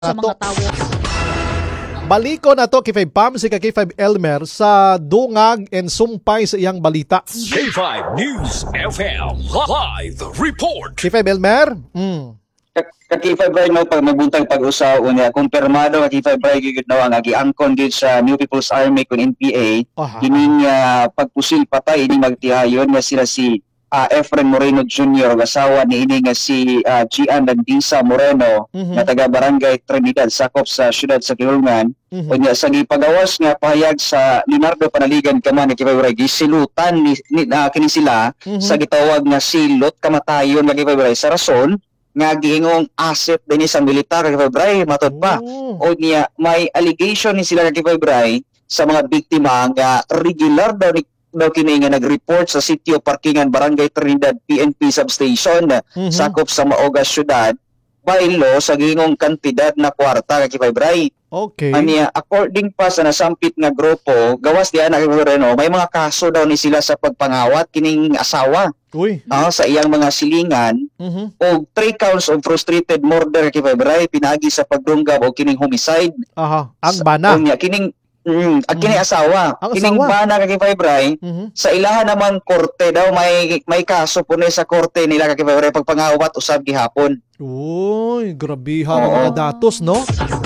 sa mga tawo. Baliko na to K5 Pam si K5 Elmer sa dungag and sumpay sa iyang balita. K5 News FM Live Report. K5 Elmer? Kakifay Bray no pag mabuntang pag-usaw unya kumpirmado Kakifay Bray gyud no ang giangkon gid sa New People's Army kun NPA kining pagpusil patay ini magtihayon nga sila si Efren Moreno Jr. ug asawa ni ini nga si Gian Landisa Moreno nga taga Barangay Trinidad sakop sa siyudad sa Quirolongan. Unya sa gipagawas nga pahayag sa Leonardo Panaligan kaman Kakifay Bray gisilutan ni kini sila sa gitawag nga silot kamatayon nga Kakifay Bray sa rason nga giingong asset din sa militar Kakifay Bray matod pa. O niya may allegation ni sila Kakifay Bray sa mga biktima nga regular daw kini nga nag-report sa sitio parkingan Barangay Trinidad PNP substation sakop sa Maoga syudad baylo sa giingong kantidad na kwarta Kakifay Bray. Okay. Aniya according pa sa nasampit nga grupo gawas diyan Kakifay Bray no may mga kaso daw ni sila sa pagpangawat kining asawa. Uy. Sa iyang mga silingan o 3 counts of frustrated murder Kakifay Bray pinagi sa pagdunggab o kining homicide. Ang bana. Kining kining asawa. Ang Kining asawa. bana Kakifay Bray sa ilahan naman korte daw may kaso po sa korte nila Kakifay Bray pagpangawat usab gihapon. Uy, grabihan ang mga datos, no?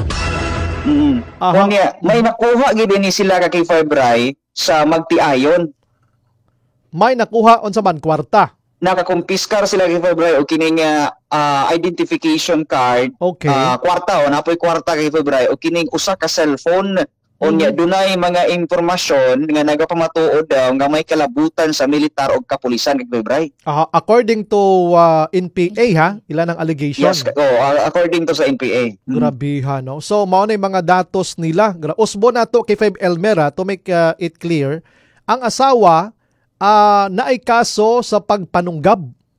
Kunya may nakuha gid ni sila Kakifay Bray sa magtiayon. May nakuha unsa man kwarta. Nakakumpiskar sila Kakifay Bray o kining identification card. Okay. Kwarta o napoy kwarta Kakifay Bray o kining usa ka cellphone o nya dunay mga impormasyon nga nagapamatuod daw nga may kalabutan sa militar o kapulisan Kakifay Bray. According to NPA ha, ilan ang allegation? Yes, according to sa NPA. Grabihan, no? So mao na mga datos nila. Usbo na to K5 Elmera to make it clear. Ang asawa naay kaso sa pagpanunggab.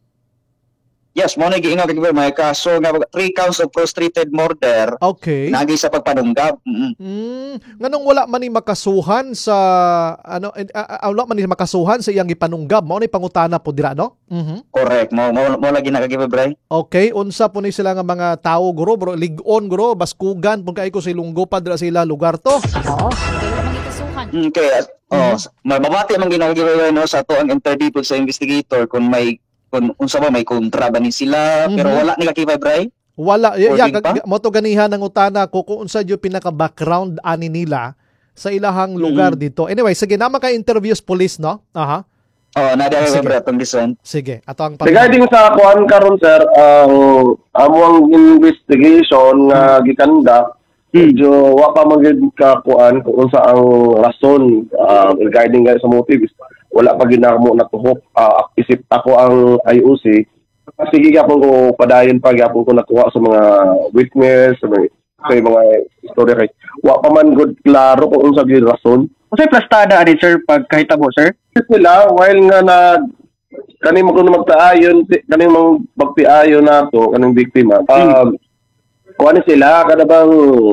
Yes, mo na giingon Kakifay Bray may kaso nga 3 counts of frustrated murder. Okay. Nagi sa pagpanunggab. Nganong wala man ni makasuhan sa wala man ni makasuhan sa iyang gipanunggab. Mao ni pangutana po dira, no? Correct. Mo lagi na Kakifay Bray. Okay, unsa po ni sila nga mga tawo guro, bro, ligon guro, baskugan pun kay ko sa Ilonggo pa dira sila lugar to. Oo. Kaya wala magikasuhan. Okay. Mamati man ginagawin no sa to ang interdito sa investigator kung unsa ba may kontra ba ni sila pero wala ni Kakifay Bray. Wala mo to ganihan ang utana ko kung unsa jud pinaka background ani nila sa ilahang lugar dito. Anyway, sige naman kay interviews police, no? Nada Kakifay Bray atong listen. Sige, ato ang regarding sa kuan karon sir, among investigation nga gikandak medyo wa pa magid ka kuan kung unsa ang rason regarding sa motive wala pa ginamo natuhok isip ako ang IOC sige gyapon ko padayon pa gyapon ko nakuha sa mga witness sa mga istorya kay wa pa man good klaro kung unsa gyud rason Unsay plastada ani sir pagkahitabo sir? Sila while nga na kaning magtaayon kaning magtiayon nato kaning biktima kuan sila kada bang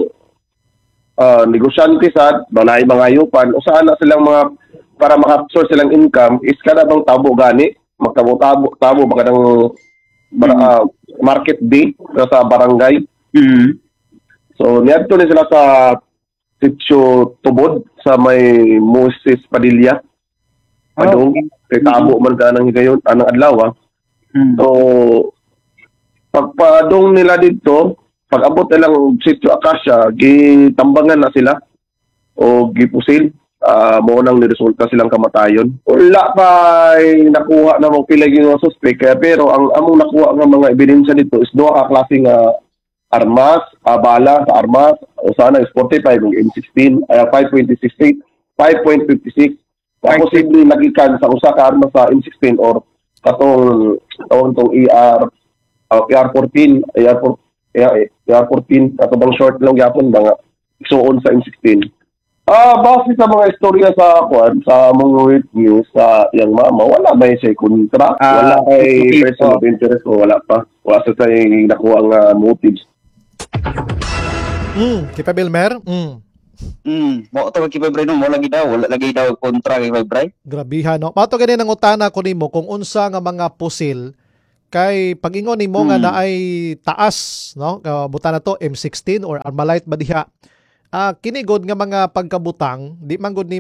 negosyante sad banay mga yupan usahan na silang mga para makapsure silang income is kada bang tabo gani magtabo baka ng market day sa barangay. So niadto ni sila sa sitio Tubod sa may Moses Padilla padung kay tabo man ka nang higayon anang adlaw. So pagpadong nila dito pag-abot nilang sitio Acacia, gitambangan na sila o gipusil. Mo nang niresulta silang kamatayon. Wala pa nakuha na mong pila yung suspect pero ang among nakuha nga mga ebidensya dito is duha ka klaseng armas, bala sa armas, o sana is 45 ng M16, 5.56, 5.56. Posible nagikan sa usa ka armas sa M16 or katong AR-14, AR-14 katong short lang gyapon mga isuon sa M16. Base sa mga istorya sa mga news sa yang mama, wala ba siya kontra? Wala kay person of interest o wala pa. Wala sa tayo nakuha ang motives. Kay Elmer? Mo to Kakifay Bray no, wala lagi daw kontra Kakifay Bray. Grabihan, no? Mato gani nang utana ko nimo kung unsa nga mga pusil kay pag-ingon nimo nga na ay taas, no? Buta na to M16 or Armalite ba diha. Kini god nga mga pagkabutang di man gud ni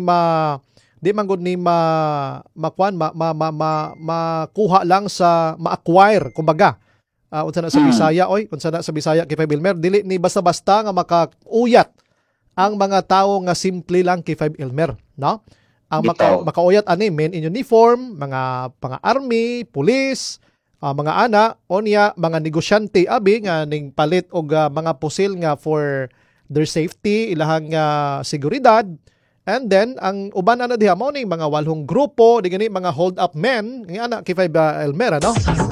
makuha lang sa ma-acquire kumbaga. Unsa na sa Bisaya unsa na sa Bisaya kay Elmer dili ni basta-basta nga makauyat ang mga tawo nga simple lang kay Elmer, no? Ang makauyat ani men in uniform, mga army, police, mga ana onya mga negosyante abi nga ning palit og mga pusil nga for their safety, ilahang seguridad. And then ang uban ana diha mao ning mga 8 grupo, di gani mga hold up men nga ana kay Elmer, no?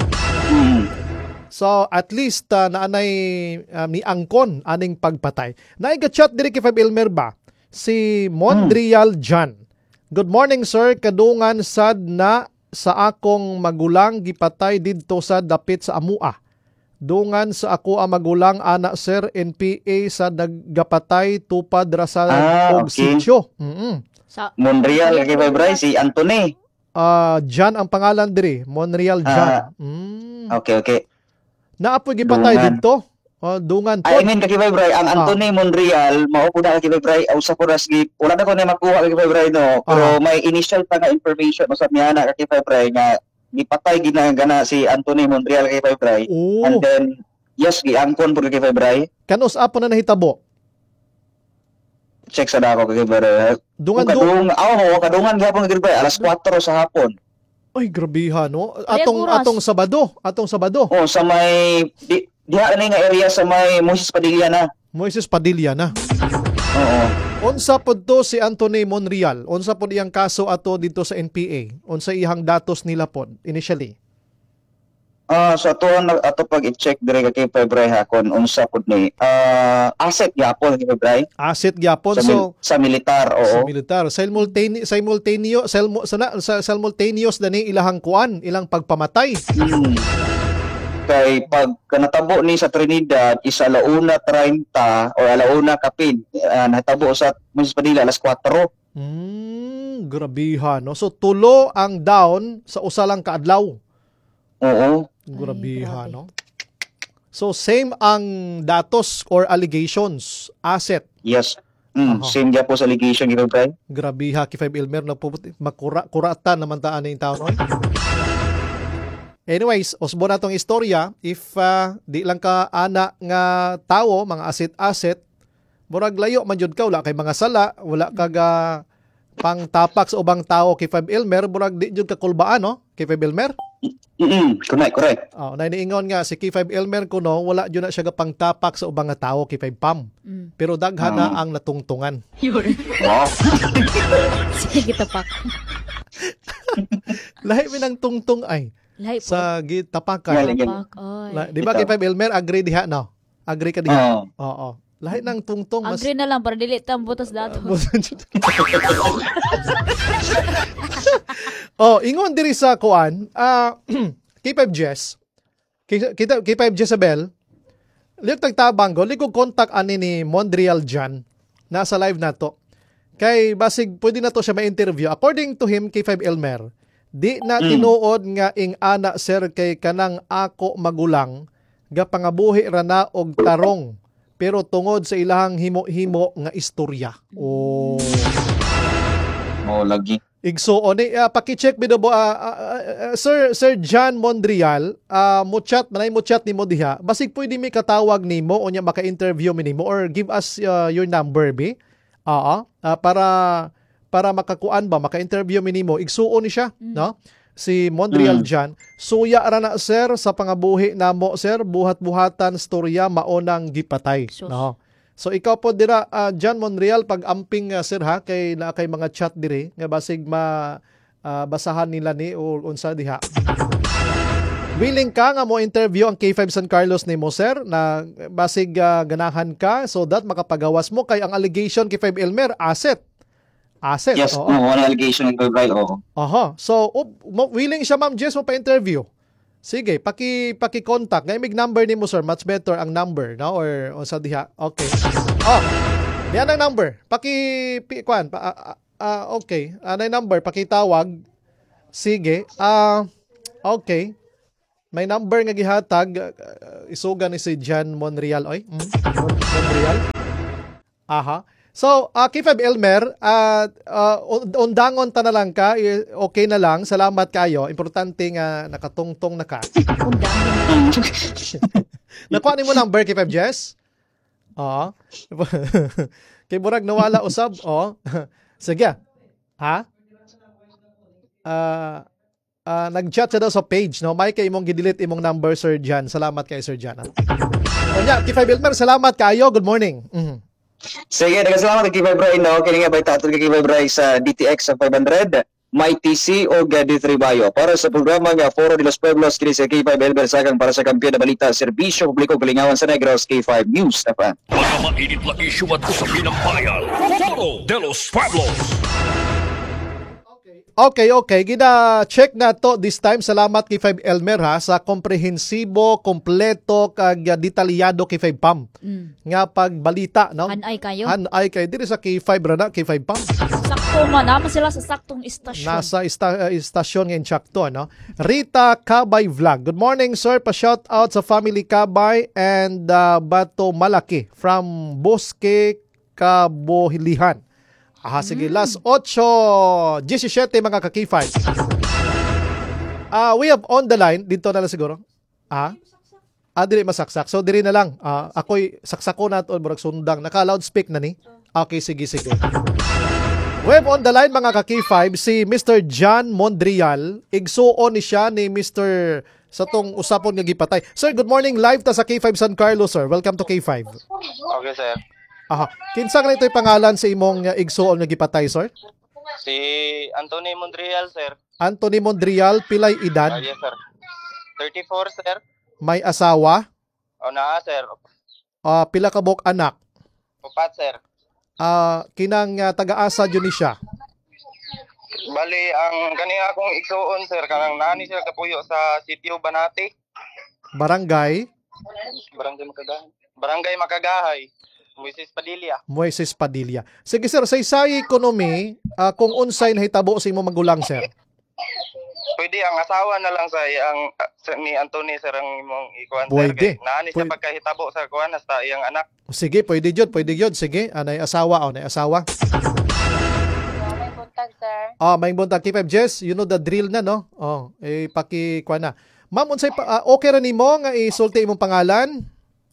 So at least naanay ni angkon aning pagpatay. Naiga-chat diri kay Elmer ba si Mondrial John. Good morning sir, kadungan sad na sa akong magulang gipatay didto sa dapit sa Amua. Dungan sa ako ang magulang ana sir NPA sa naggapatay tupad ra sa sitio. Sa Monreal kay Bray si Anthony. John ang pangalan diri, Monreal John. Okay. Naapoy gipatay didto. Dungan po. I mean kay Bray ang Anthony Monreal mao po na kay Bray usa ko ras wala na ko na makuha kay Bray no pero may initial pa nga information usab niya na kay Bray nga gipatay ginagana si Anthony Monreal kay Bray and then yes giangkon pud kay Bray kanos apo na nahitabo check sa dako kay Bray kadungan gyapon kay Bray alas 4 sa hapon. Ay grabiha no atong Sabado sa may diha na nga area sa may Moises Padilla na. Oo. Unsa pod to si Anthony Monreal? Unsa pod iyang kaso ato dito sa NPA? Unsa iyang datos nila pod initially? So ato pag i-check dire kay Bray ha kon unsa pod ni asset gyapon kay Bray. Asset gyapon sa militar, oo. Sa militar simultaneous dani ilahang kuan, ilang pagpamatay. Kay pag kanatabo ni sa Trinidad isa 1:30 o 1:00 kapin natabo sa Moises Padilla alas 4. Grabiha no. So tulo ang down sa usa lang ka adlaw. Oo. Grabiha no. So same ang datos or allegations, asset. Yes. Same po sa allegation gito Bray. Grabiha kay Elmer na kuratan naman taan ning taon oy. Anyways, usbo na tong istorya. If di lang ka ana nga tawo, mga asset, murag layo man jud ka, wala kay mga sala, wala kag pang tapak sa ubang tao kay Elmer, murag di jud ka kulbaan, no? Kay Elmer? Correct. Nainiingon nga si K5 Elmer kuno, wala jud na siya pang tapak sa ubang nga tao kay Pam. Pero daghan na ang natungtungan. Wow. sige tapak. Lahi minang tungtung ay. Sa gitapakan. Di ba kay Elmer agree diha no? Agree ka diha? Oo. Lahi ng tungtong mas agree na lang para dili tam butas dato. Ingon diri sa kuan, K5 Jess. K5 Jezabel. Liog tagtabang go, ligo contact ani ni Mondrial John nasa live nato. Kay basig pwede na to siya ma-interview. According to him, K5 Elmer, di na tinuod nga ing ana sir kay kanang ako magulang ga pangabuhi ra na og tarong pero tungod sa ilahang himo-himo nga istorya. Lagi. Igsuon paki-check bido Sir John Mondrial, mo chat ni mo diha. Basig pwede mi katawag nimo o nya maka-interview mi nimo or give us your number bi. Para makakuan ba maka-interview mi nimo. Igsuon ni siya, no? Si Mondrial John. Suya ra na sir sa pangabuhi namo sir, buhat-buhatan storya maonang gipatay, no? So ikaw po dira John Monreal pag amping sir ha kay na kay mga chat dire nga basig basahan nila ni o unsa diha. Willing ka nga mo interview ang K5 San Carlos ni mo sir na basig ganahan ka so that makapagawas mo kay ang allegation kay 5 Elmer asset. Yes, one allegation ng Bray. So willing siya Ma'am Jess mo pa interview. Sige, paki-contact. Ngay mig number ni mo sir, much better ang number, no? Or sa diha. Okay. Yan ang number. Okay. Ano yung number? Pakitawag. Sige. Okay. may number nga gihatag isuga ni si Jan Monreal oy. Monreal. Aha. So, K5 Elmer, undangon ta na lang ka, okay na lang. Salamat kayo. Importante nga nakatungtong na ka. Nakuha ni mo number K5 Jess? Oo. Kay Burag nawala usab. Oo. Sige. Ha? Nag-chat siya daw sa page, no? May kay imong gidelete imong number, Sir Jan. Salamat kay Sir Jan. Kanya, K5 Elmer, salamat kayo. Good morning. Sige, nagkasalamat kay Febray, no? Kaya nga ba tatol kay Febray sa DTX sa 500, may TC o D3 Bayo. Para sa programa nga Foro de los Pueblos, kini sa K5 Elmer Sagang para sa kampiyon na balita, serbisyo publiko kalingawan sa Negros, K5 News. Mga mainit na issue at usapin ng bayan. Foro de los Pueblos. Okay. Gina-check na to this time. Salamat kay 5 Elmer ha sa komprehensibo, kompleto kag detalyado kay 5 Pam. Nga pagbalita, no? Hanay kayo. Hanay kay diri sa K5 ra K5 Pam. Sakto man. Naman sila sa saktong istasyon. Nasa istasyon ngayon sakto, no? Rita Kabay Vlog. Good morning, sir. Pa-shout out sa family Kabay and Bato Malaki from Bosque, Kabohilihan. Sige, last 8:17 mga ka-K5. We have on the line, dito na lang siguro. Dili masaksak. So, diri na lang. Ako'y saksako na ito, burag sundang. Naka-loudspeak na ni. Okay, sige. We have on the line mga ka-K5, si Mr. Jan Mondrial. Igsuon ni siya ni Mr. sa tong usapon nga gipatay. Sir, good morning. Live ta sa K5 San Carlos, sir. Welcome to K5. Okay, sir. Kinsa ka ito'y pangalan sa imong igsuon nga gipatay, sir? Si Anthony Mondrial, sir. Anthony Mondrial, pilay edad? Yes, sir. 34, sir. May asawa? O naa, sir. Pila ka buok anak? Upat, sir. Kinang taga-asa dyan ni siya? Bali, ang kaniya akong igsuon, sir, kanang nani sila kapuyo sa sitio Banati. Barangay Makagahay. Moises Padilla. Sige, sir, sa isay ekonomi, kung unsay nahitabo sa imong magulang, sir? Pwede ang asawa na lang ni Anthony, sir, ang imong ikuan, sir. Pwede. Nani siya pagkahitabo sa kuan hasta iyang anak. Sige, pwede yun. Sige, nay asawa. May buntag, sir. May buntag. K5 Jess, you know the drill na, no? Pakikuha na. Ma'am, unsay okay ra nimo nga isulti imong pangalan?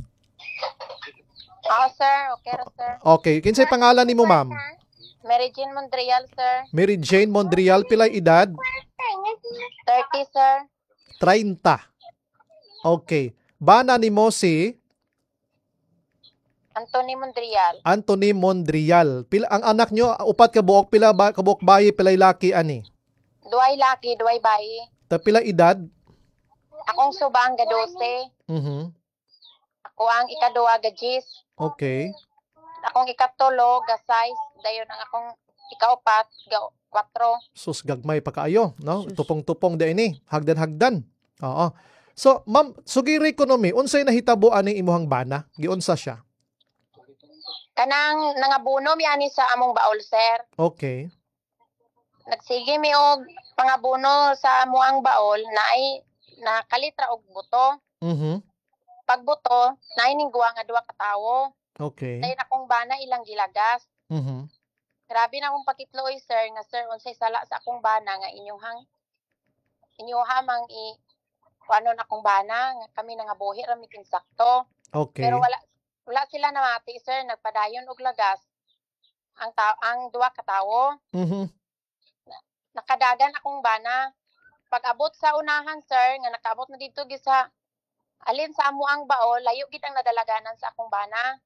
Sir. Okay, sir. Okay. Kinsay pangalan nimo, ma'am? Mary Jane Mondrial, sir. Mary Jane Mondrial, pilay edad? 30, sir. 30. Okay. Bana nimo si Anthony Mondrial. Anthony Mondrial. Pila ang anak nyo, upat ka buok, pila ka buok bayi, pilay laki ani? Duay laki, duay bayi. Pila edad? Akong subang ga 12. Ako ang ikaduwa ga 10. Okay. Akong ikatulo ga 6. Dayon ang akong ikaupat ga 4. Sus, gagmay pa kaayo, no? Tupong-tupong da ini. Hagdan-hagdan. Oo. So, ma'am, sugiri ekonomi, unsay nahitabo ani imuhang bana? Giunsa siya? Kanang nangabuno mi ani sa among baol, sir. Okay. Nagsige mi og pangabuno sa amuang baol na ay nakalitra og buto. Pagbuto, nainingguwa nga 2 ka tawo. Okay. Dayon akong bana ilang gilagas. Grabe na akong pakitloy, sir, nga sir, unsay sala sa akong bana nga inyuhang mang kuanon akong bana nga kami nangabuhi ra mi kinsakto. Okay. Pero wala sila namati, sir, nagpadayon og lagas ang 2 ka tawo. Nakadagan akong bana. Pag abot sa unahan, sir, nga nakaabot na dito sa alin sa amuang baol, layo gid ang nadalaganan sa akong bana.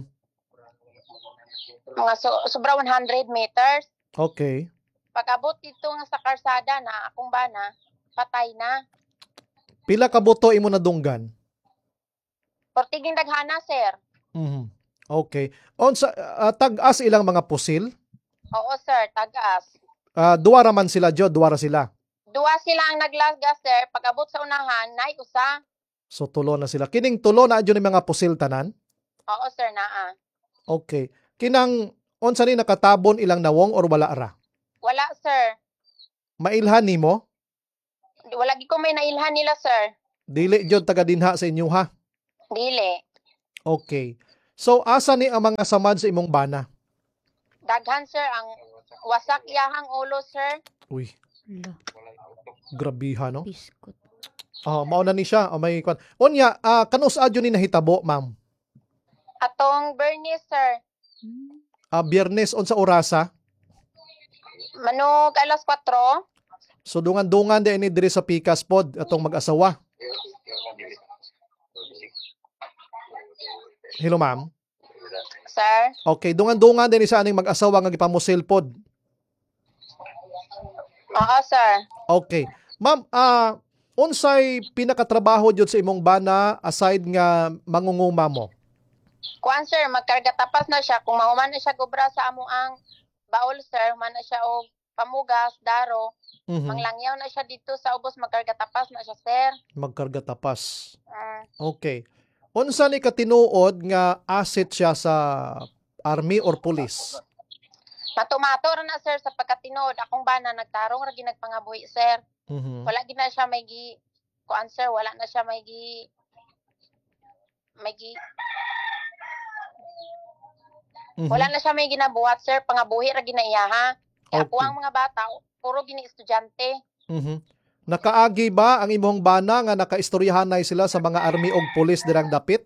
Mga sobra 100 meters. Okay. Pag abot dito nga sa karsada na akong bana, patay na. Pila ka buto imo nadunggan? Portiging daghana, sir. Okay. Onsa tag-as ilang mga pusil? Oo, sir, tagas. Duwa ra man sila, duwa ra sila. 2 sila ang naglasgas, sir. Pag abot sa unahan, nay usa. So tulo na sila. Kining tulo na adyo ni mga pusil tanan? Oo, sir, naa. Okay. Kinang onsa ni nakatabon ilang nawong or wala ra? Wala, sir. Mailhan nimo? Wala gid ko may nailhan nila, sir. Dili jud taga dinha sa inyo ha. Dili. Okay. So asa ni ang mga samad sa imong bana? Daghan sir ang wasak yahang ulo sir. Uy, Ala, grabiha no. biskot. Mao na ni siya. May kwan. Unya, kanus adyo ni nahitabo, ma'am? Atong Bernice sir. Biyernes unsa orasa? Manog alas 4. So dungan-dungan din ni diri sa Pikas pod atong mag-asawa. Hello, ma'am. Sir. Okay, dungan-dungan din sa aning mag-asawa nga gipamusil pod. Oo sir. Okay. Ma'am, unsay pinakatrabaho jud sa imong bana aside nga mangunguma mo? Kuan sir, magkarga tapas na siya. Kung mahuman na siya gubra sa amo ang baol sir, man na siya og pamugas, daro. Manglangyaw na siya dito sa ubos, magkarga tapas na siya sir. Magkarga tapas. Okay. Unsa ni katinuod nga asset siya sa army or police? Matumato ra na sir sa pagkatinod. Akong bana nagtarong ra ginagpangabuhi sir. Wala gid na siya may gi kuan sir, wala na siya may gi wala na siya may ginabuhat sir, pangabuhi ra ginaiyaha. Kaya ako ang mga bata puro gini estudyante. Nakaagi ba ang imong bana nga nakaistoryahanay sila sa mga army og pulis dirang dapit?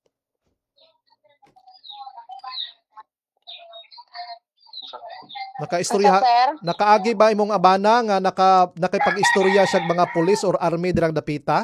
Nakaagi ba imong abana nga nakipag-istorya siya mga pulis or army dirang dapita?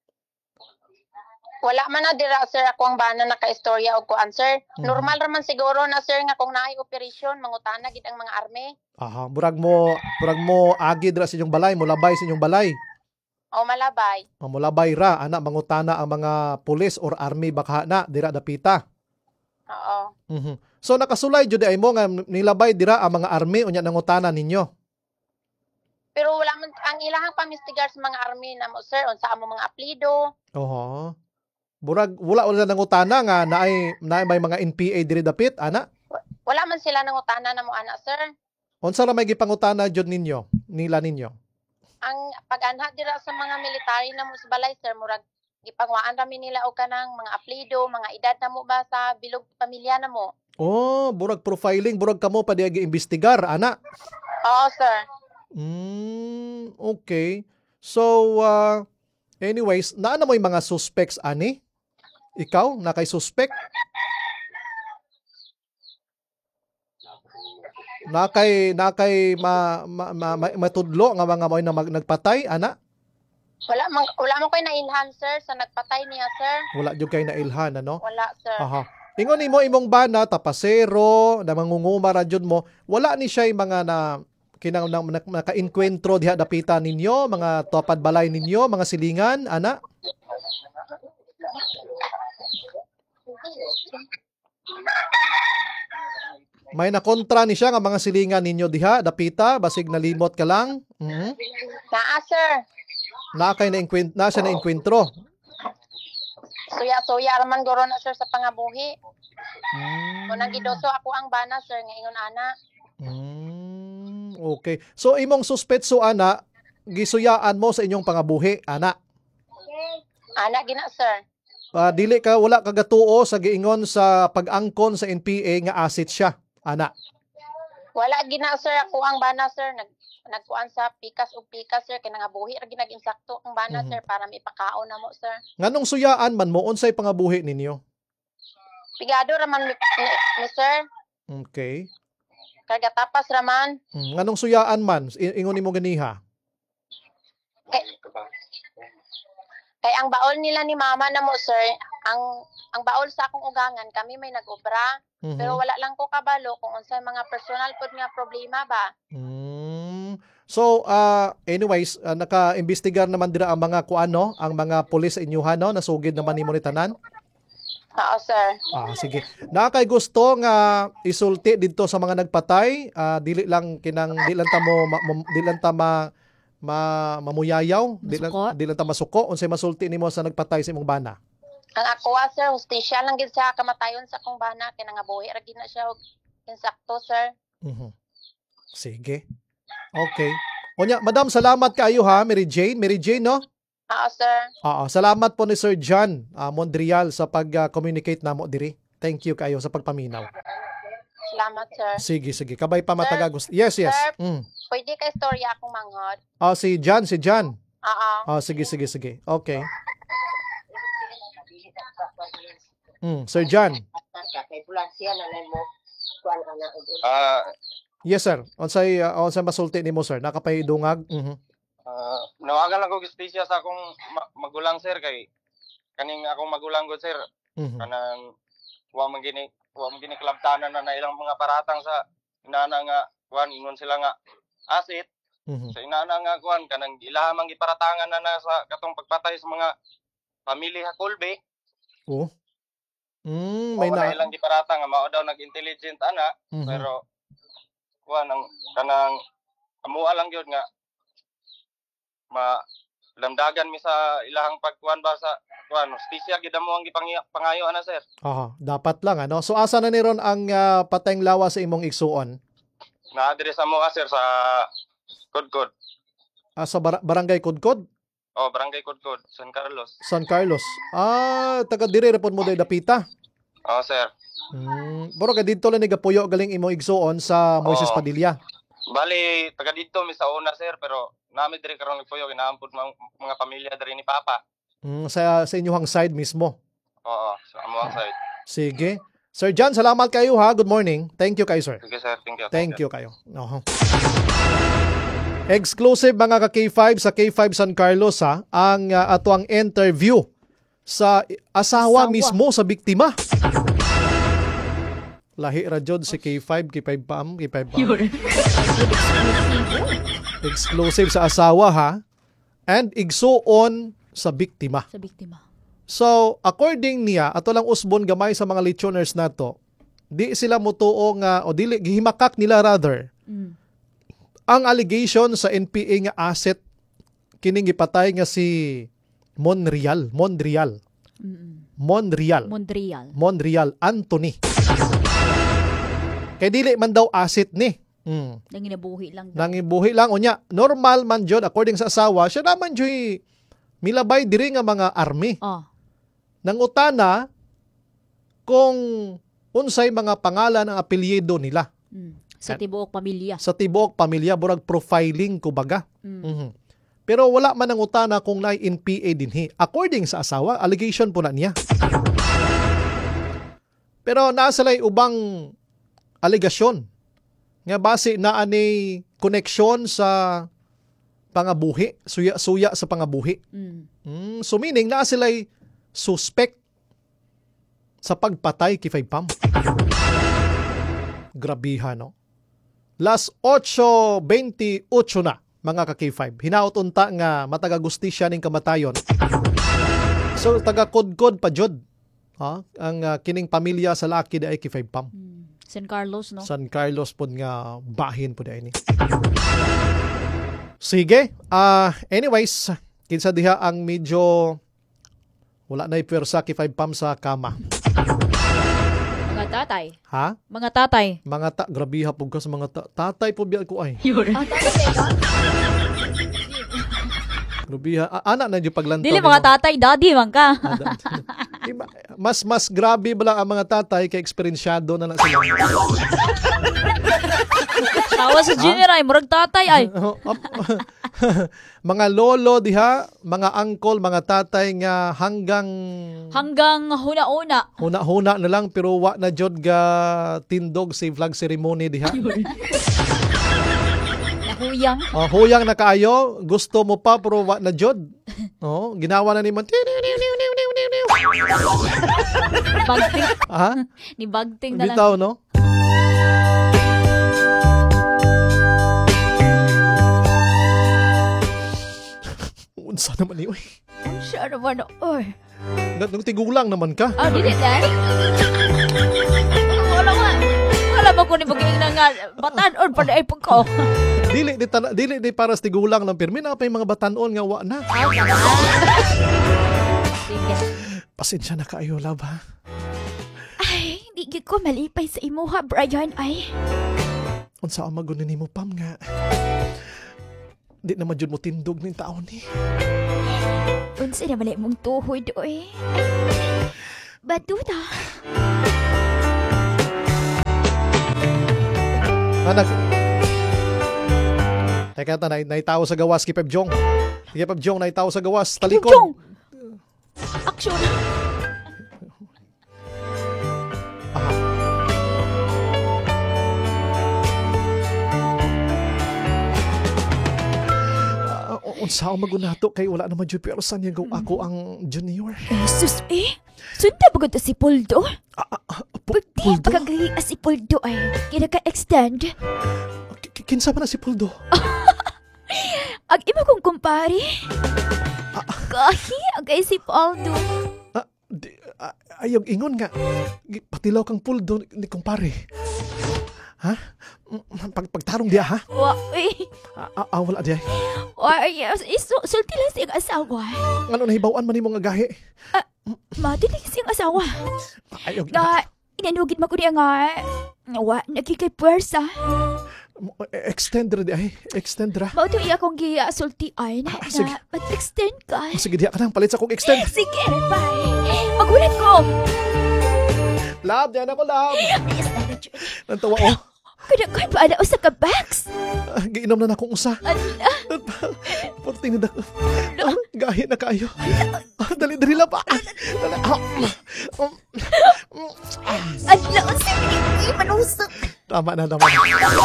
Wala man na dira sir ako ang bana naka-istorya og kuan sir. Normal ra man siguro na sir nga kung naay operasyon mangutana gid ang mga army. Murag mo agi dira sa inyong balay, mulabay sa inyong balay. O malabay. Mulabay ra ana mangutana ang mga pulis or army baka na dira dapita. Oo. So nakasulay jud ay mo nga nilabay dira ang mga army unya nangutana ninyo. Pero wala man ang ilahang pamistigar sa mga army na mo sir unsa amo mga apelyido. Burag wala nangutana nga naay may mga NPA diri dapit ana? Wala man sila nangutana na mo ana sir. Unsa ra may gipangutana jud ninyo? Nila ninyo? Ang pag-anha dira sa mga military na mo sa balay sir murag gipangwaan ra mi nila og kanang mga apelyido, mga edad na mo ba sa bilog pamilya na mo. Burag profiling, burag kamo pa diya giimbestigar ana. Oo sir. Okay. So anyways, naa na mo yung mga suspects ani? Ikaw, nakay suspect? Nakay matudlo nga mga moy na nagpatay ana? Wala man koy nailhan sir sa nagpatay niya sir. Wala jud kay nailhan ano? Wala sir. Ingon nimo imong bana tapasero, na mangunguma ra jud mo, wala ni siya mga naka-enkwentro diha dapita ninyo, mga tupad balay ninyo, mga silingan ana? May nakontra ni siya nga mga silingan ninyo diha dapita basig nalimot ka lang? Naa sir. Na siya na enkwentro. Suya raman guro na sir sa pangabuhi. Unang gidoso ako ang bana sir nga ingon ana. Okay. So imong suspetso ana gisuyaan mo sa inyong pangabuhi ana. Ana gina sir. Dili ka wala ka gatuo sa giingon sa pag-angkon sa NPA nga asset siya ana. Wala gina sir ako ang bana sir nagkuan sa pikas sir kay nangabuhi ra ginag insakto ang bana sir para maipakaon na mo sir. Nganong suyaan man mo unsay pangabuhi ninyo? Pigado ra man ni sir. Okay. Karga tapas ra man. Nganong suyaan man ingon nimo ganiha? Kay ang baol nila ni mama na mo sir, ang baol sa akong ugangan kami may nag-obra. Pero wala lang ko kabalo kung unsay mga personal pud nga problema ba. So anyways, naka-imbestigar naman dira ang mga kuano, ang mga pulis sa inyo no, nasugid naman nimo ni tanan? Oo sir. Sige. Nakay gusto nga isulti didto sa mga nagpatay, dili lang ta mamuyayaw, dili lang ta masuko unsay masulti nimo sa nagpatay sa imong bana? Ang ako sir, hustisya lang gid sa kamatayon sa akong bana kay nangabuhi ra gid na siya og insakto sir. Sige. Okay. Onya, madam, salamat kaayo ha, Mary Jane. Mary Jane, no? Sir. Salamat po ni Sir John Mondrial sa pag-communicate namo diri. Thank you kayo sa pagpaminaw. Salamat, sir. Sige. Kabay pa mataga gusto. Yes. Sir, pwede ka istorya akong manghod? Si John. Oo. Sige. Okay. Sir John. Yes, sir. Unsay masulti nimo, sir? Nakapay dungag. Nawagan lang ko justisya sa akong magulang, sir, kay kaning akong magulang ko, sir. Kanang wa man gini klabtanan na ilang mga paratang sa inana nga kuan ingon sila nga asset. Sa inana nga kuan kanang ilamang giparatangan na sa katong pagpatay sa mga pamilya Kolbe. May na ilang giparatang nga mao daw nag-intelligent ana, pero kuan ang kanang amuha lang gyud nga lamdagan mi sa ilahang pagkuan ba sa kuan justisya gid mo ang gipangayo ana, sir. Dapat lang ano. So asa na ni ron ang patayng lawas sa imong igsuon? Naa diri sa moa, sir, sa Kudkod. Sa barangay Kudkod? Barangay Kudkod, San Carlos. Taga diri ra pod mo day dapita. Sir. Pero ka dito lang ni gapuyo galing imong igsuon sa Moises Padilla. Bali, taga dito mi sa una, sir, pero nami diri karon nagpuyo ginaampod mga pamilya diri ni Papa. Sa inyong side mismo. Sa among side. Sige. Sir John, salamat kayo ha. Good morning. Thank you kayo, sir. Sige, sir. Thank you kayo. Exclusive mga ka-K5 sa K5 San Carlos ha, ang atuang interview sa asawa mismo sa biktima. Lahi ra jud si K5 Pam. Exclusive sa asawa ha, and igsuon sa biktima. So, according niya, ato lang usbon gamay sa mga listeners nato, di sila mutuo nga o dili gihimakak nila rather. Ang allegation sa NPA nga asset kining gipatay nga si Monreal Anthony. Kay dili man daw asset ni. Nangibuhi lang unya. Normal man jud according sa asawa, siya naman jud milabay diri nga mga army. Nangutana kung unsay mga pangalan ang apelyido nila. Sa tibuok pamilya. Sa tibuok pamilya, burag profiling kubaga. Pero wala man ang utana kung naay NPA dinhi. According sa asawa, allegation po na niya. Pero naasalay ubang alegasyon nga base na ani connection sa pangabuhi, suya sa pangabuhi. So meaning naasalay suspect sa pagpatay kay Pam. Grabiha, no? Las 8:28 na, mga ka-K5. Hinaot unta nga matagagustisya ning kamatayon. So, taga-kudkod pa jud. Ang kining pamilya sa laki da ay kay Pam. San Carlos, no? San Carlos po nga bahin po da ini. Sige. Anyways, kinsa diha ang medyo wala na ipwersa kay Pam sa kama. Mga tatay. Ha? Mga tatay. Grabe hapog ka sa mga tatay po biya ko ay. Tatay ba? Grabe anak na yung paglantaw. Dili mga tatay, daddy man ka. Mas grabe ba lang ang mga tatay kay eksperensyado na sila. Tawa sa general, murag tatay ay. Mga lolo diha, mga uncle, mga tatay nga hanggang huna-una. Huna na lang pero wa na jud ga tindog sa flag ceremony diha. Nahuyang. Huyang na kaayo, gusto mo pa pero wa na jud. Ginawa na ni man. Bagting. Ni bagting na lang. Bitaw, no? Unsa naman ni oy? Unsa naman oy? Nung tigulang naman ka. Dili na. Wala ba ko ni bagay nga batan-on pa ay pagko. Dili di para sa tigulang lang pirmi na pa yung mga batan-on nga wa na. Sige. Pasensya na kaayo, love, ha? Ay, di ko malipay sa imuha, Brian, ay. Unsa ang magunin mo, Pam, nga? Di naman dyan mo tindog ng taon ni. Unsa na mali mong tuhod, oy. Batuta. Anak. Teka ta, naitaw sa gawas kay Pep Jong. Kay Pep Jong, naitaw sa gawas. Talikod. Jong! Action! Unsa ako magunato kay wala naman dyan pero saan yung ako ang junior? Jesus, Sunda ba ganda si Poldo? Pagdi Puldo? pagkagahi si Poldo ay kinaka-extend. Kinsa man na si Puldo? Ang imo kong kumpare. Kahi, agay si Poldo. Ayog ingon nga. Patilaw kang Puldo ni kumpare. Ha? Pagtarong diya ha? Wala diya. Sulti lang siyang asawa. Ano nahibawan man imong agahi? Matinig siyang asawa. Ayog Na, inanugid mo ko niya nga. Nagkikay puwersa. Extend ra di ay. Extend ra. Mauto iya kong gisultian na sige. mag-extend ka. Sige diya ka nang palit sa kong extend. Sige, bye. Magulat ko. Lab, diyan ako lab. Yes, Nantawa oh. Kaya pa na usa ka bags. Giinom na akong usa. Ala. Porting na ako. Gahi na kayo. Dali lang pa. Dali. Ala, unsa manusok. Tama na naman.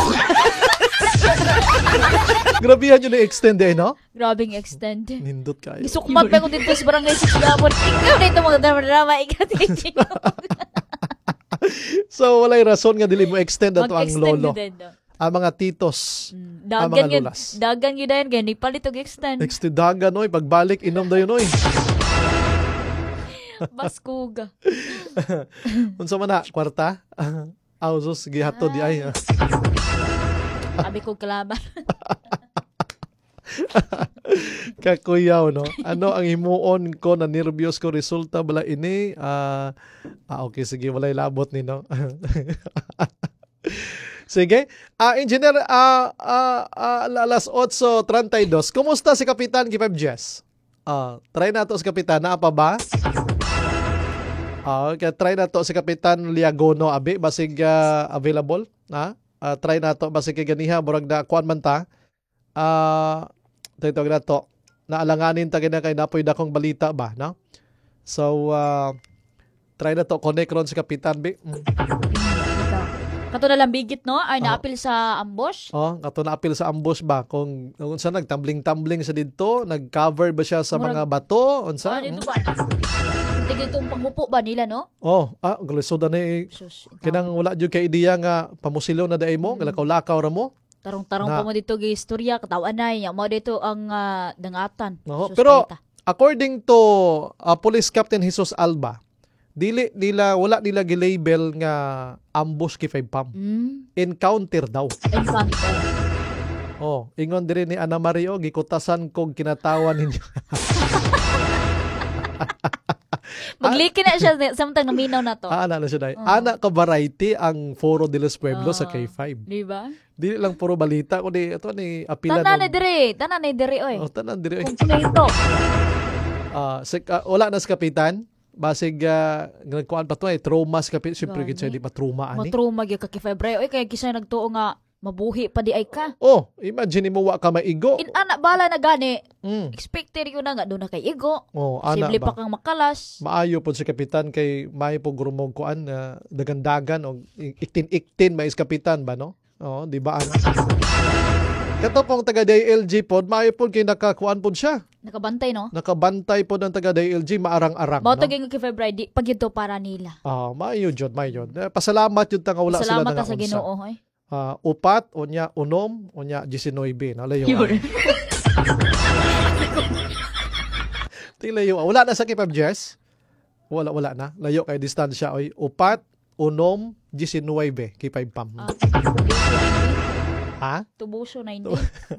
Grabihan nyo na extend eh, no? Grabing extend. Nindot kayo. Isukmat pa ko dito sa barangay 6 Gabon. Ikaw na ito mga drama. Ikaw dito. So, walay rason nga dili mo extend ato ang Mag-extend lolo. yun din, no? Ang mga titos. ang Dagan mga yun. lolas. Dagan yun dahil. Gani palit og extend. Extend dagan, oy. Pagbalik, inom dayon, oy. Baskuga. Unsa man na, kwarta? Ausos, gihato di ay. Sabi ko kalaban. Kakuyaw, no? Ano ang himuon ko na nervyos ko resulta bala ini? Okay, sige, walay labot ni, no? Sige. Engineer, alas 8:32. Kumusta si Kapitan Kipep Jess? Try na to si Kapitan. Naa pa ba? Okay, try na to si Kapitan Liagono, abi. Basig available. Try na to. Basig ganiha. Murag na kuan man ta. Ito na to. Naalanganin ta gina kay napoy dakong balita ba, no? So, try na to. Connect ron si Kapitan, bi. Kato na lang bigit, no? Ay naapil sa ambush. Kato naapil sa ambush ba? Kung unsa nagtambling-tambling sa dito, nag-cover ba siya sa mga bato? Unsa? Dito ba? Tigil itong panghupo ba nila, no? Galisoda na kinang wala dyan kay ideya nga pamusilo na daay mo, galakaw-lakaw ra mo. Tarong-tarong pa mo dito gay istorya, katawan na yan. Mo dito ang dangatan. Pero according to Police Captain Jesus Alba, wala nila gilabel nga ambush kay 5 pam. Encounter daw. Encounter. Ingon diri ni Ana Mario, gikutasan kog kinatawan ninyo. Magliki na siya samtang naminaw na to. Ana siya dai. Ana ka variety ang Foro de los Pueblos sa K5. Di ba? Dili lang puro balita kundi ito ni apila Tanan na diri oy. Tanan diri. Kompleto. Wala na sa kapitan. Basig nagkuan pa to trauma sa kapitan. Siyempre kitsa di pa trauma ani. Matrauma gyud ka kay February. Oy kay kisa nagtuo nga mabuhi pa di ay ka. Imagine mo wa ka maigo. Anak bala na gani. Expected ko na nga doon na kay igo. Ana Simple ba? pa kang makalas. Maayo po si kapitan kay may po grumog kuan dagandagan o iktin mais kapitan ba no? Di ba ana? Kato pong taga DILG pod, maayo po kay nakakuan pod siya. Nakabantay no? Nakabantay pod ang taga DILG, maarang-arang. Mao no? taging kay February pag yun to para nila. Maayo jud, maayo. Pasalamat yun nga wala sila Salamat na ka sa Ginoo oy. Upat, unya unom, unya 19. Nalayo. Tilayo. Wala na sa Kipab Jess. Wala na. Layo kay distansya oy. Upat, unom, 19 kay 5 pam. Tubuso 90.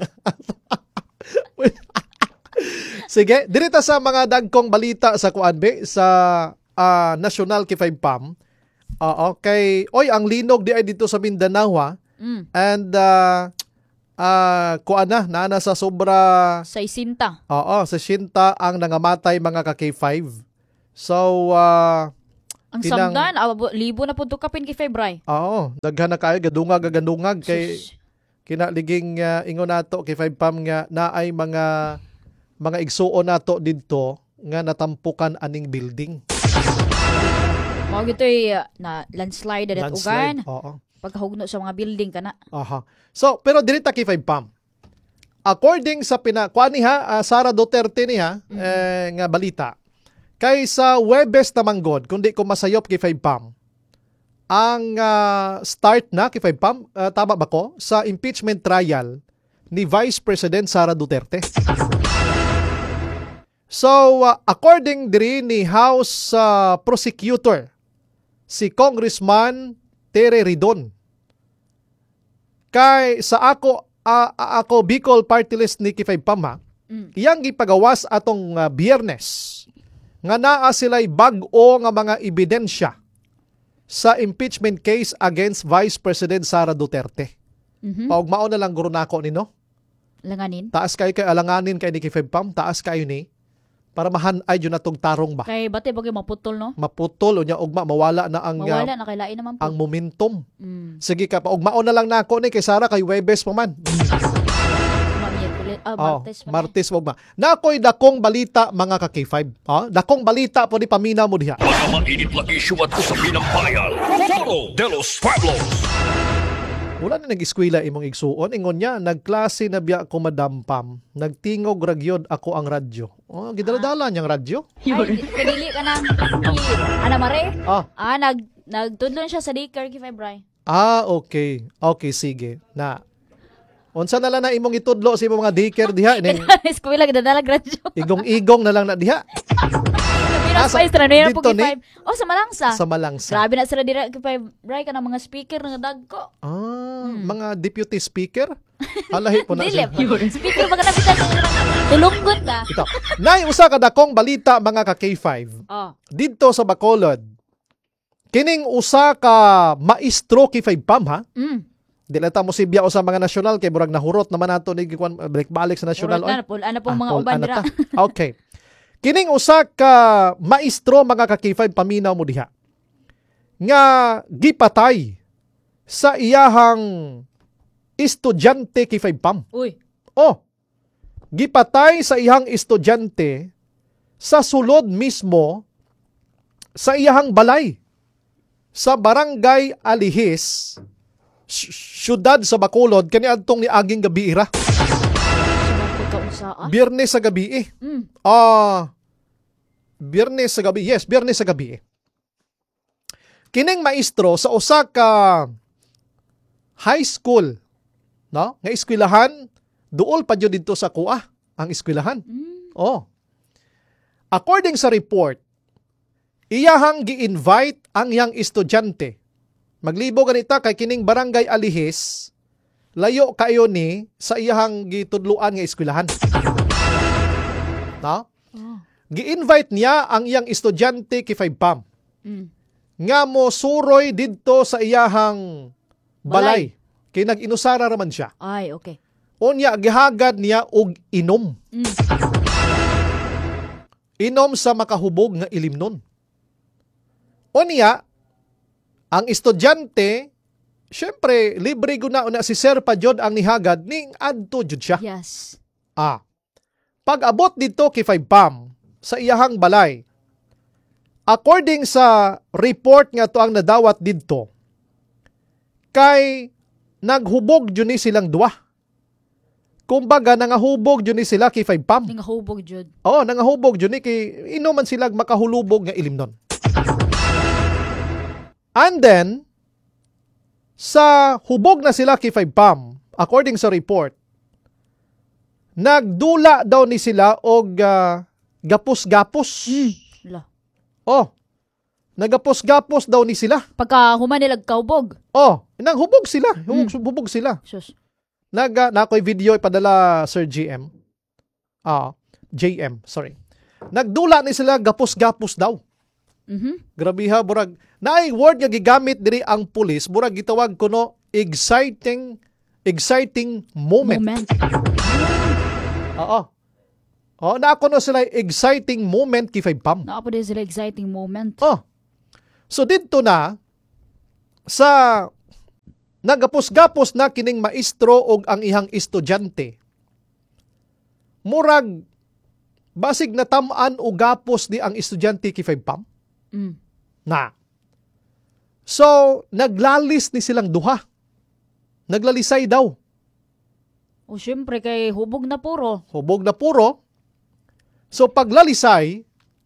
Sige, dirita sa mga dagkong balita sa kuanbe sa National kay 5 pam. Okay. Ang linog di ay dito sa Mindanao. And kuan na naana sa sobra Sa isinta. sa Shinta ang nangamatay mga ka K5. So Ang Tinang- samdan, libo na punto kapin kay Febray. daghan na kayo gadungag kay Sus. kinaliging ingon nato kay 5 pam nga naay mga igsuon nato didto nga natampukan aning building. Mao gitoy na landslide at ugan. Oo. Pagkahugno sa mga building kana. Aha. So, pero dili ta kay 5 pam. According sa kuan niha Sara Duterte niha nga balita kay sa Webes na manggod kundi ko masayop kay 5 pam. Ang start na kay 5 pam tama ba ko sa impeachment trial ni Vice President Sara Duterte. So, according diri ni House Prosecutor si Congressman Tere Ridon kay sa ako Bicol Party List ni Kifay Pama, iyang gipagawas atong Biyernes nga naa sila'y bag-o nga mga ebidensya sa impeachment case against Vice President Sara Duterte. Paugmao na lang guro nako nino. Langanin. Taas kayo kay alanganin kay ni Kifay Pam, taas kayo ni para mahanay yun natong tarong ba. Kay bate bagay maputol no. Maputol o niya ugma mawala na ang Mawala na kay lain naman po. ang momentum. Sige ka pa ugmao na lang nako ni kay Sara kay Webes pa man. Martes wag ma. Nakoy dakong balita mga ka K5. Dakong balita po ni paminaw mo diha. Mga mainit na isyu at usapin ng bayan. Toro de los Pueblos. Wala na nag-eskwela imong igsuon. Ingon niya, nagklase na biya ko Madam Pam. Nagtingog ragyod ako ang radyo. Gidaladala niyang radyo. Ay, kadili ka nang Ana Mare. Ah. Nagtudlon siya sa daycare kay Febray. Okay. Okay, sige. Na. Unsa na lang na imong itudlo sa imong mga daycare diha. Eskwela gidadala radyo. Igong-igong na lang na diha. Pinas pa istra na po dito kay 5. Sa Malangsa. Sa Malangsa. Grabe na sila dira kay Febray ka ng mga speaker nga dagko. Mga deputy speaker? Halahi po na Dili. siya. Speaker ba ka napitan tulunggot ka? Ito. Nay, usa ka dakong balita mga ka K5. Dito sa Bacolod, kining usa ka maestro K5 Pam ha? Dili ta mo sibya o sa mga nasyonal kay burag nahurot naman nato ni balik sa nasyonal. Ano pong mga uban dira. Okay. Kining usa ka maestro mga ka K5 paminaw mo diha. Nga gipatay sa iyahang estudyante K5 Pam. Uy. Gipatay sa iyang estudyante sa sulod mismo sa iyahang balay sa Barangay Alihis, syudad sa Bacolod, kaniadtong ni aging gabi ira. Biyernes sa gabi Biyernes sa gabi. Yes, Biyernes sa gabi. Kining maestro sa usa ka high school, no? Nga eskwelahan, duol pa jud dito sa kuha ang eskwelahan. According sa report, iyahang gi-invite ang iyang estudyante. Maglibo ganita kay kining Barangay Alihis, layo kayo ni sa iyahang gitudluan nga eskwelahan. No? Gi-invite niya ang iyang estudyante kay 5 Pam. Nga mo suroy didto sa iyahang balay. Kay nag-inusara raman siya. Ay, okay. Unya gihagad niya og inom. Inom sa makahubog nga ilimnon. Unya ang estudyante, syempre libre guna una si Sir pa jud ang nihagad ning adto jud siya. Yes. Pag abot dito kay 5 Pam sa iyahang balay, according sa report nga to ang nadawat didto, kay naghubog jud ni silang duwa. Kumbaga nangahubog jud ni sila kay 5 Pam. Nangahubog jud. Nangahubog jud ni kay inuman sila makahulubog nga ilimnon. And then sa hubog na sila kay 5 Pam, according sa report, nagdula daw ni sila og gapos-gapos. Nagapos-gapos daw ni sila. Pagka human nilag kaubog. Nanghubog sila. Hubog sila. Sus. Nakoy video ipadala Sir JM, sorry. Nagdula ni sila gapos-gapos daw. Grabe ha, burag. Naay word nga gigamit diri ang pulis, burag gitawag kuno exciting exciting moment. Oo. Oh, na ako na sila exciting moment kay Pam. Naa po din sila exciting moment. Oh. So dito na sa nagapos-gapos na kining maestro og ang ihang estudyante. Murag basig na tam-an o gapos di ang estudyante kay Pam. Na. So naglalis ni silang duha. Naglalisay daw. O syempre kay hubog na puro. Hubog na puro. So paglalisay,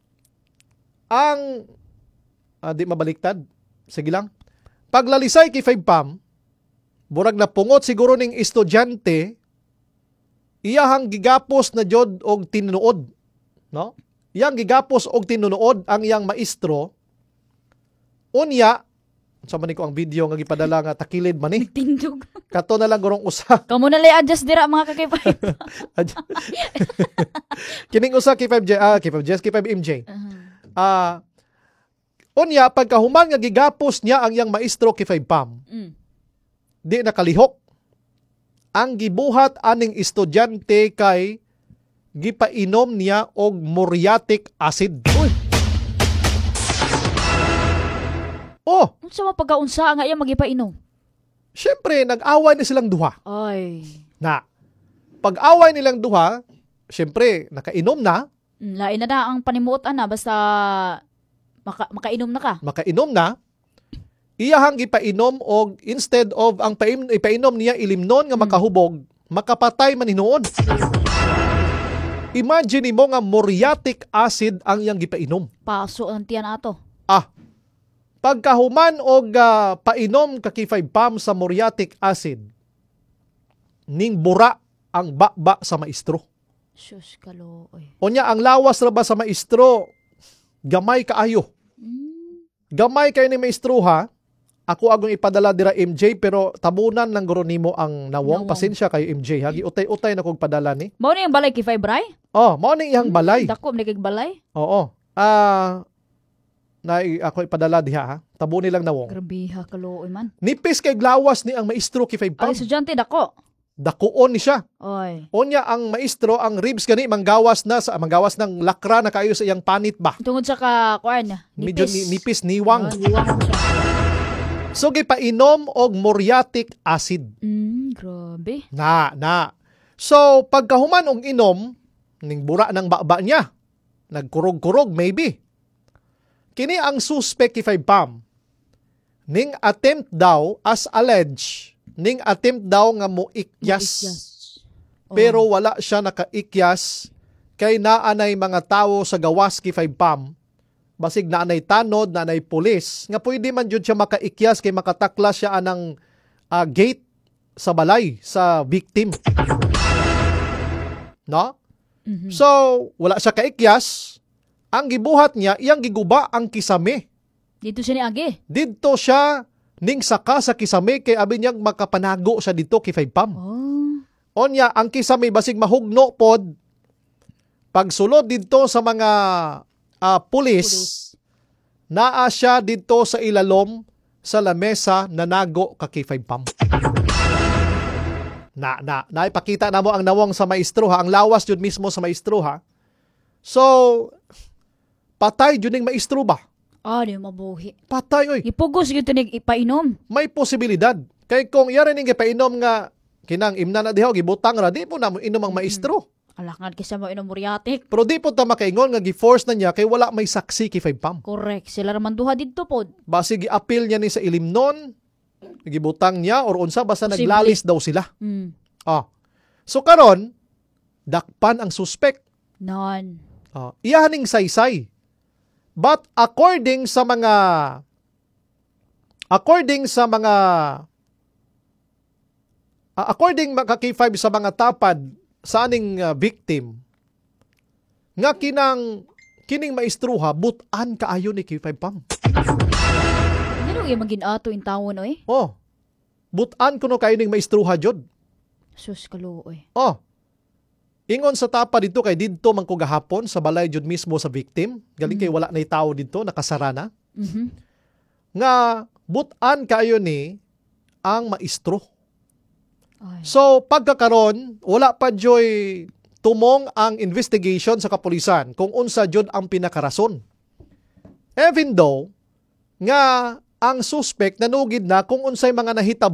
ang di mabaliktad. Sige lang. Paglalisay kay Pam, burag na pungot siguro ning estudyante, iyahang gigapos na jod og tinuod, no? Iyang gigapos og tinuod ang iyang maestro. Unya, sa man ko ang video nga gipadala nga takilid man ni. Tindog. Kato na lang gurong usa. Kamo na lay adjust dira mga kakipay. Kining usa kay 5MJ. Unya pagkahuman nga gigapos niya ang iyang maestro kay Pam. Di nakalihok. Ang gibuhat aning estudyante kay gipainom niya og muriatic acid. Uy. Oh, Unsa man pagkaunsa nga iya magipainom? syempre nag-away na silang duha. Ay. Na pag-away nilang duha, syempre nakainom na, Lain na ang panimuot ana basta makainom na ka. makainom na. Iyahang gipainom og instead of ang ipainom niya ilimnon nga makahubog, makapatay man hinuon. Imagine mo nga muriatic acid ang iyang gipainom. Paso ang tiyan ato. Pagkahuman og painom ka kay Pam sa muriatic acid, ning bura ang baba sa maestro. Sus kalooy. Unya ang lawas ra ba sa maestro, gamay kaayo. Gamay kayo ni maestro ha. Ako agong ipadala dira MJ pero tabunan lang guro nimo ang nawong. Pasensya kayo MJ ha. Giutay-utay na kog padala ni. Mao ni ang balay kay Bray? Oh, mao ning iyang balay. Dako man kay balay. Oo. Ako ipadala diha ha. Tabunin lang nawong. Grabe ha kalooy man. Nipis kay glawas ni ang maestro kay Ang Pam. estudyante dako. Dakuon ni siya. Oy. Unya ang maestro ang ribs gani manggawas ng lakra na kayo sa iyang panit ba. Tungod sa ka kuan Medyo nipis niwang. Niwang siya. So gipainom og muriatic acid. Grabe. Na. So pagkahuman og inom ning bura ng baba niya. Nagkurog-kurog maybe. Kini ang suspect kay Pam. Ning attempt daw as alleged, ning attempt daw nga mo ikyas. Pero wala siya nakaikyas kay naanay mga tao sa gawas kay Pam. Basig naanay tanod, naanay pulis. Nga pwede man jud siya makaikyas kay makataklas siya anang gate sa balay sa victim. No? So, wala siya kaikyas. Ang gibuhat niya, iyang giguba ang kisame. Dito siya ni Agi. Dito siya ning saka sa kisame kay abi niyang makapanago siya dito kay Pam. Onya, ang kisame basig mahugno pod. Pagsulod dito sa mga pulis, naa siya dito sa ilalom sa lamesa na nago ka kay Pam. Naipakita na mo ang nawong sa maestro ha. Ang lawas yun mismo sa maestro ha. So, patay yun yung maestro ba? Di mabuhi. Patay oy. Ipugos yun ito ipainom. May posibilidad. Kay kung yari ning ipainom nga kinang imna na dihaw, gibutang ra, di po na inom ang maestro. Alakad kasi mo inom muriatic. Pero di po ta makaingon nga gi-force na niya kay wala may saksi kay Pam. Correct. Sila raman duha dito po. Basi gi-appeal niya ni sa ilimnon, gibutang niya or unsa basta Posible. naglalis daw sila. So karon dakpan ang suspect. Non. Iyahaning saysay. But according sa mga according kay 5 sa mga tapad sa aning victim nga kining maestruha butan kaayo ni kay 5 Pam. Ganun yung maging-ato in tawon oy. Butan kuno kayo ning maestruha jud. Sus kaluoy. Ingon sa tapa dito kay didto man ko gahapon sa balay jud mismo sa victim. Galing kay wala nay tawo dito, nakasara na. Nga butan kayo ni ang maestro. Ay. So pagkakaron wala pa joy tumong ang investigation sa kapulisan kung unsa jud ang pinakarason. Even though nga ang suspect nanugid na kung unsay mga nahitabo